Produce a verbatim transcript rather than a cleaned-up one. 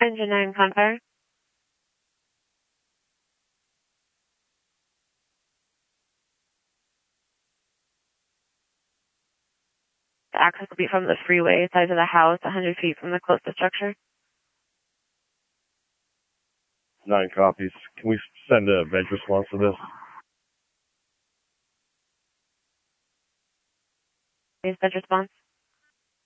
Engine nine, Confire. The access will be from the freeway side of the house, one hundred feet from the closest structure. Nine copies. Can we send a veg response to this? Is veg response?